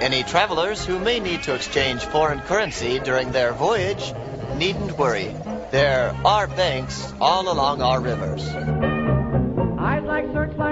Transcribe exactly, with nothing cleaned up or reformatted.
Any travelers who may need to exchange foreign currency during their voyage needn't worry. There are banks all along our rivers.